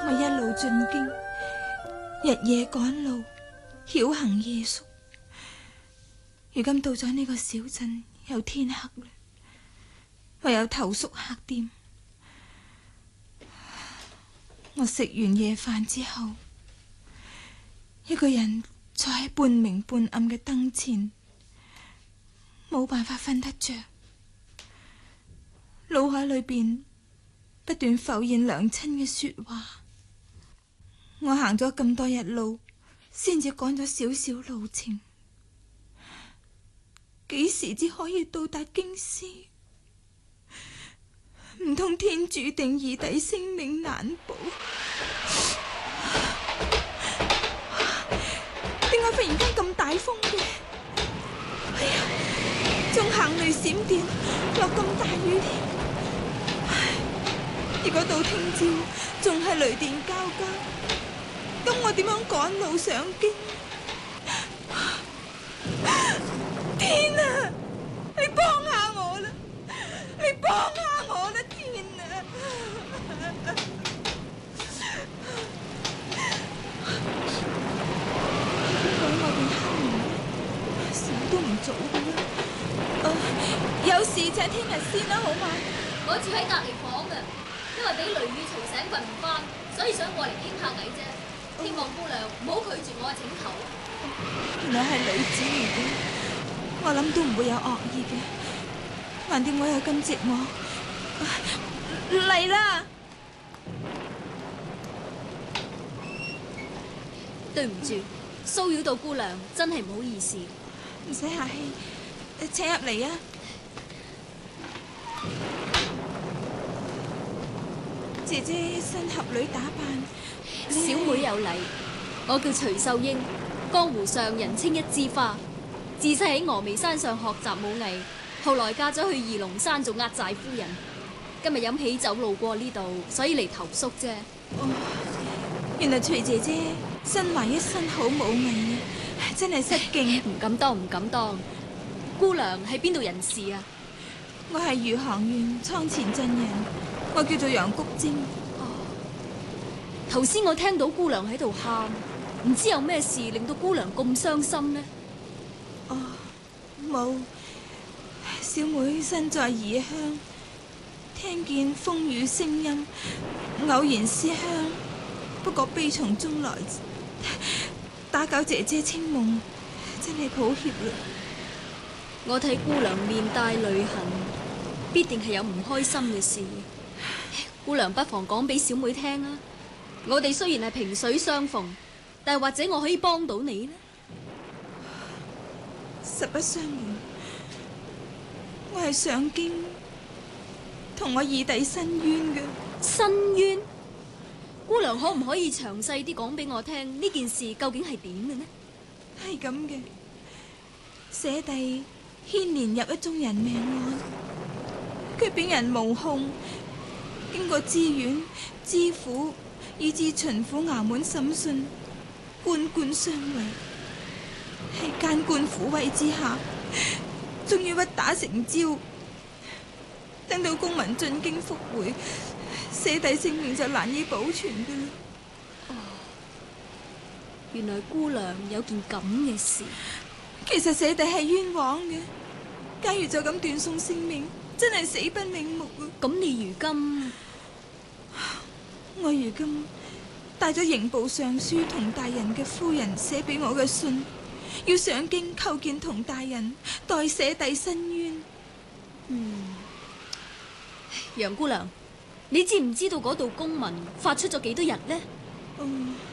我一路進京，日夜趕路，曉行夜宿。如今到咗呢個小鎮，又天黑啦，唯有投宿客店。我食完夜飯之後，一個人坐喺半明半暗嘅燈前，冇辦法瞓得着，腦海裏邊不斷浮現娘親嘅說話。我行咗咁多日路，先至趕咗少少路程，幾時至可以到達京師？唔通天注定二弟性命難保？點解忽然間咁大風嘅？哎呀，仲行雷閃電，落咁大雨添。如果到聽朝仲係雷電交加，咁我點樣趕路上京？天啊！你幫下我啦！你幫下我啦！天啊！喺外邊敲門，死都唔早嘅啦。有事就聽日先啦，好嘛？ 我住喺隔離房嘅，因為俾雷雨嘈醒瞓唔翻，所以想過嚟傾下偈啫。希望姑娘唔好拒絕我嘅請求。 原來係女子嚟嘅，我諗都唔會有惡意嘅。橫掂我又咁寂寞，嚟啦！ 對唔住，騷擾到姑娘，真係唔好意思。 唔使客氣，請入嚟啊！姐姐身合女打扮， 小妹有禮，我叫徐秀英，江湖上人稱一枝花。自細喺峨眉山上學習武藝，後來嫁咗去二龍山做壓寨夫人。今日飲喜酒路過呢度，所以嚟投宿啫。 原來徐姐姐身懷一身好武藝啊，真係失敬。 唔敢當，唔敢當。姑娘係邊度人士啊？ 我係餘杭縣倉前鎮人，我叫做楊菊貞。 頭先我聽到姑娘喺度喊，唔知有咩事令到姑娘咁傷心呢？ 冇，小妹身在異鄉，聽見風雨聲音，偶然思鄉，不過悲從中來，打攪姐姐清夢，真係抱歉啦。 我睇姑娘面帶淚痕，必定係有唔開心嘅事。姑娘不妨講俾小妹聽啊！我哋雖然係萍水相逢，但係或者我可以幫到你呢？ 實不相瞞，我係上京同我二弟申冤嘅。 申冤？姑娘可唔可以詳細啲講俾我聽呢件事究竟係點嘅呢？ 係咁嘅，舍弟牽連入一宗人命案，佢俾人誣控，經過知縣、知府以至巡撫衙門審訊，官官相衛。喺奸官撫慰之下，終於屈打成招，等到公民進京復回，舍弟性命就難以保存噶啦。 原來姑娘有件咁嘅事。 其實舍弟係冤枉嘅，假如就咁斷送性命，真係死不瞑目啊！ 咁你如今， 我如今帶咗刑部尚書同大人嘅夫人寫俾我嘅信，要上京叩見同大人，代舍弟申冤。 楊姑娘，你知唔知道嗰度公文發出咗幾多日呢？